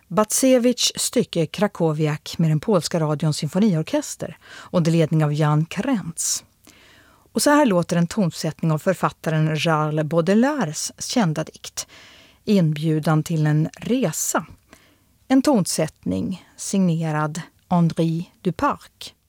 Bacevich stycke Krakowiak med den polska radions symfoniorkester under ledning av Jan Krentz. Och så här låter en tonsättning av författaren Charles Baudelaires kända dikt, Inbjudan till en resa. En tonsättning signerad Henri Duparc.